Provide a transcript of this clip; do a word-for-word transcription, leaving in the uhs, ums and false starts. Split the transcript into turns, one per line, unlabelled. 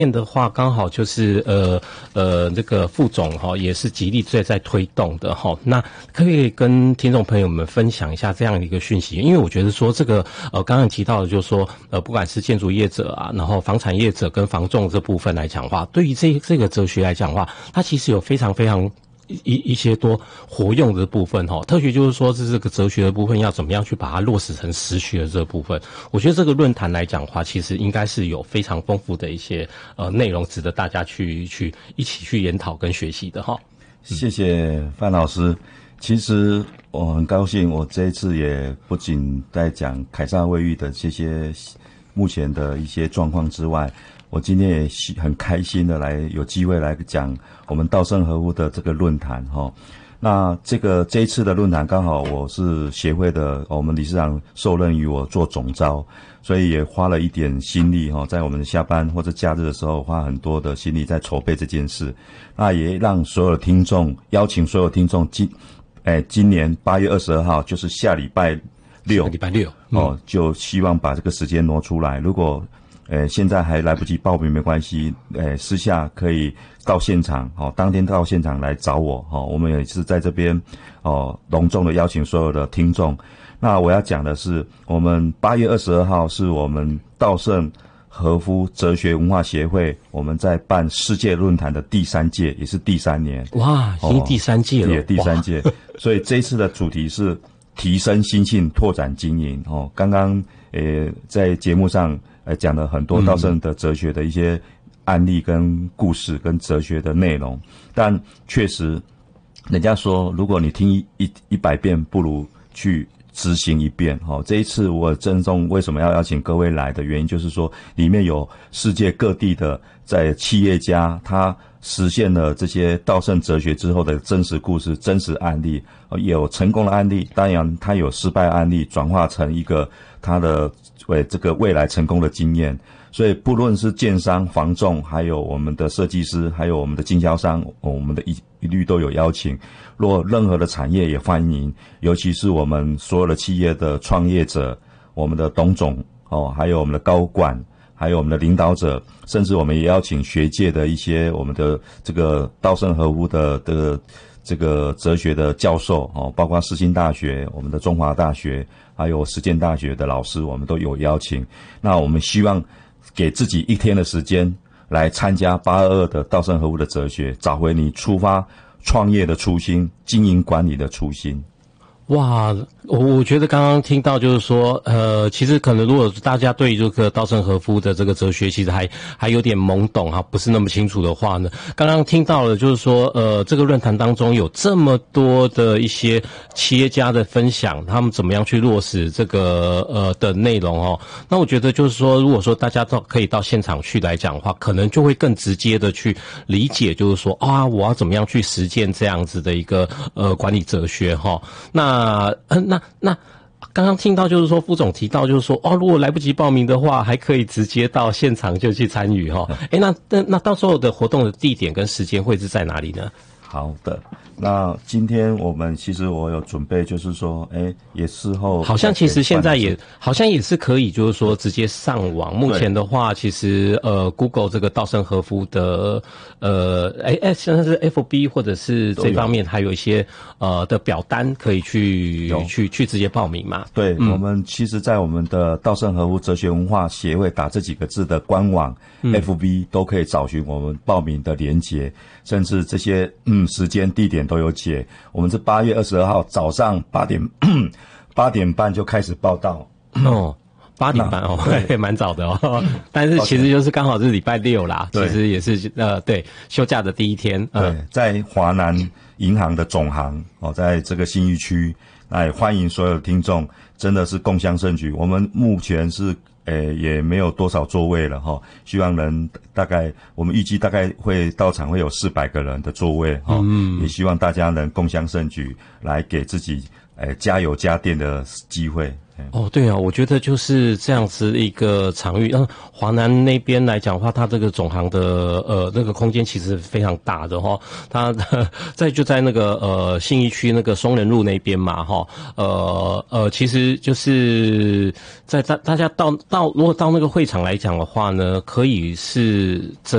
的话，刚好就是呃呃，这个副总哈、哦、也是极力在在推动的哈、哦。那可以跟听众朋友们分享一下这样的一个讯息，因为我觉得说这个呃刚刚提到的，就是说呃不管是建筑业者啊，然后房产业者跟房仲这部分来讲话，对于这这个哲学来讲话，它其实有非常非常。一一些多活用的部分哈，特别就是说是这个哲学的部分要怎么样去把它落实成实学的这部分，我觉得这个论坛来讲的话，其实应该是有非常丰富的一些呃内容，值得大家去去一起去研讨跟学习的哈。
谢谢范老师。其实我很高兴，我这一次也不仅在讲凯撒卫浴的这些目前的一些状况之外，我今天也很开心的来有机会来讲我们稻盛和夫的这个论坛哈。那这个这一次的论坛刚好我是协会的，我们理事长受任于我做总召，所以也花了一点心力哈，在我们下班或者假日的时候花很多的心力在筹备这件事。那也让所有听众邀请所有听众今哎今年八月二十二号就是下礼拜六，
礼拜六、
嗯、哦，就希望把这个时间挪出来。如果呃，现在还来不及报名没关系，呃，私下可以到现场，哦，当天到现场来找我，哦，我们也是在这边，哦，隆重的邀请所有的听众。那我要讲的是，我们八月二十二号是我们稻盛和夫哲学文化协会，我们在办世界论坛的第三届，也是第三年。
哇，已经第三届了，
也、哦、第三届。所以这一次的主题是提升心性，拓展经营。哦，刚刚呃在节目上。呃，讲了很多稻盛的哲学的一些案例跟故事跟哲学的内容，但确实，人家说如果你听一一一百遍，不如去执行一遍。哦，这一次我郑重为什么要邀请各位来的原因，就是说里面有世界各地的在企业家，他实现了这些稻盛哲学之后的真实故事、真实案例，有成功的案例，当然他有失败案例，转化成一个他的。为这个未来成功的经验，所以不论是建商、房仲，还有我们的设计师，还有我们的经销商，我们的一一律都有邀请。若任何的产业也欢迎，尤其是我们所有的企业的创业者，我们的董总哦，还有我们的高管，还有我们的领导者，甚至我们也邀请学界的一些我们的这个稻盛和夫的这个这个哲学的教授哦，包括世新大学、我们的中华大学。还有实践大学的老师，我们都有邀请。那我们希望给自己一天的时间来参加八二二的稻盛和夫的哲学，找回你出发创业的初心，经营管理的初心。
哇，我我觉得刚刚听到就是说，呃，其实可能如果大家对这个稻盛和夫的这个哲学其实还还有点懵懂哈，不是那么清楚的话呢，刚刚听到了就是说，呃，这个论坛当中有这么多的一些企业家的分享，他们怎么样去落实这个呃的内容哦。那我觉得就是说，如果说大家到可以到现场去来讲的话，可能就会更直接的去理解，就是说啊，我要怎么样去实践这样子的一个呃管理哲学哈。那那呃那那刚刚听到就是说副总提到就是说哦，如果来不及报名的话，还可以直接到现场就去参与哈。哎，那那那到时候的活动的地点跟时间会是在哪里呢？
好的，那今天我们其实我有准备，就是说，哎，也事后
好像其实现在也好像也是可以，就是说直接上网。目前的话，其实呃 ，Google 这个稻盛和夫的呃，哎哎，现在是 F B 或者是这方面还有一些呃的表单可以去去去直接报名嘛。
对，
嗯、
我们其实，在我们的稻盛和夫哲学文化协会打这几个字的官网、嗯、F B 都可以找寻我们报名的连结，甚至这些嗯。时间、地点都有写。我们是八月二十二号早上八点八点半就开始报道
哦，八点半哦，对，蛮早的哦。但是其实就是刚好是礼拜六啦，其实也是呃，对，休假的第一天。
对，在华南银行的总行哦，在这个信义区，那也欢迎所有的听众，真的是共襄盛举。我们目前是。诶，也没有多少座位了哈，希望能大概我们预计大概会到场会有四百个人的座位哈，嗯，也希望大家能共襄盛举，来给自己诶加油加电的机会。
哦，对啊，我觉得就是这样子一个场域。嗯，华南那边来讲的话，它这个总行的呃那个空间其实非常大的哈。它在就在那个呃信义区那个松仁路那边嘛哈。呃呃，其实就是在大大家到到如果到那个会场来讲的话呢，可以是这。